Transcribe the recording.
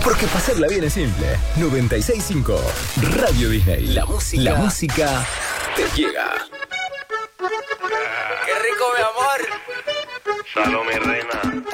Porque pasarla bien es simple. 96.5 Radio Disney. La música te llega. ¡Qué rico, mi amor! Salome, reina.